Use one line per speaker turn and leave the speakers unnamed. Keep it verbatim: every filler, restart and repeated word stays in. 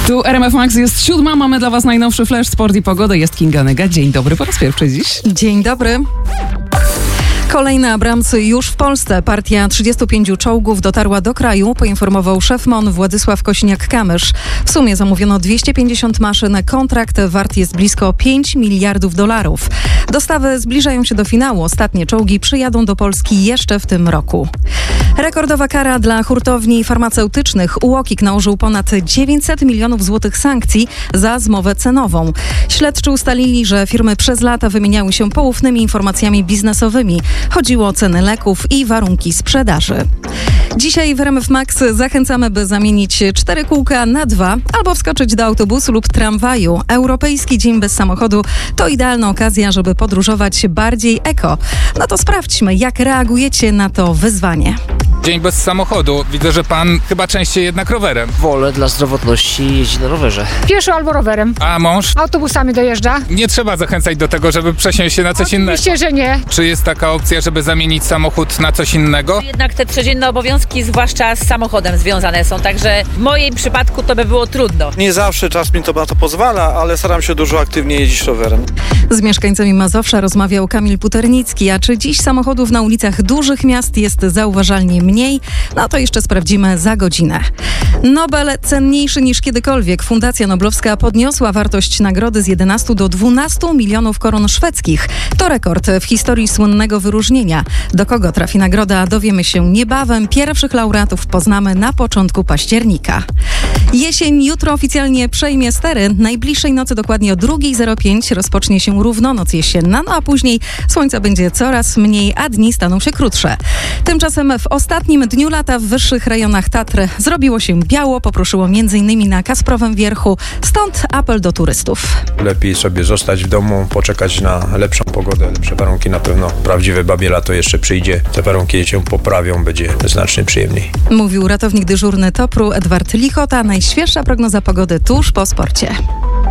Tu R M F Max, jest siódma, mamy dla Was najnowszy flash, sport i pogodę. Jest Kinga Nega. Dzień dobry po raz pierwszy dziś.
Dzień dobry. Kolejne Abramsy już w Polsce. Partia trzydziestu pięciu czołgów dotarła do kraju, poinformował szef M O N Władysław Kośniak-Kamysz. W sumie zamówiono dwieście pięćdziesiąt maszyn. Kontrakt wart jest blisko pięć miliardów dolarów. Dostawy zbliżają się do finału. Ostatnie czołgi przyjadą do Polski jeszcze w tym roku. Rekordowa kara dla hurtowni farmaceutycznych. U O K I K nałożył ponad dziewięćset milionów złotych sankcji za zmowę cenową. Śledczy ustalili, że firmy przez lata wymieniały się poufnymi informacjami biznesowymi. Chodziło o ceny leków i warunki sprzedaży. Dzisiaj w R M F Max zachęcamy, by zamienić cztery kółka na dwa albo wskoczyć do autobusu lub tramwaju. Europejski Dzień Bez Samochodu to idealna okazja, żeby podróżować bardziej eko. No to sprawdźmy, jak reagujecie na to wyzwanie.
Dzień bez samochodu. Widzę, że pan chyba częściej jednak rowerem.
Wolę dla zdrowotności jeździć na rowerze.
Pieszo albo rowerem.
A mąż?
Autobusami dojeżdża.
Nie trzeba zachęcać do tego, żeby przesiąść się na coś innego.
Oczywiście, że nie.
Czy jest taka opcja, żeby zamienić samochód na coś innego?
Jednak te codzienne obowiązki, zwłaszcza z samochodem związane są, także w moim przypadku to by było trudno.
Nie zawsze czas mi to na to pozwala, ale staram się dużo aktywniej jeździć rowerem.
Z mieszkańcami Mazowsza rozmawiał Kamil Puternicki. A czy dziś samochodów na ulicach dużych miast jest zauważalnie mniej? No to jeszcze sprawdzimy za godzinę. Nobel cenniejszy niż kiedykolwiek. Fundacja Noblowska podniosła wartość nagrody z jedenastu do dwunastu milionów koron szwedzkich. To rekord w historii słynnego wyróżnienia. Do kogo trafi nagroda, dowiemy się niebawem. Pierwszych laureatów poznamy na początku października. Jesień jutro oficjalnie przejmie stery. Najbliższej nocy, dokładnie o druga zero pięć, rozpocznie się równonoc jesienna, no a później słońca będzie coraz mniej, a dni staną się krótsze. Tymczasem w ostatnim dniu lata w wyższych rejonach Tatry zrobiło się biało, popruszyło m.in. na Kasprowym Wierchu, stąd apel do turystów.
Lepiej sobie zostać w domu, poczekać na lepszą pogodę, lepsze warunki. Na pewno prawdziwe babie lato jeszcze przyjdzie. Te warunki się poprawią, będzie znacznie przyjemniej.
Mówił ratownik dyżurny Topru Edward Lichota. Najświeższa prognoza pogody tuż po sporcie.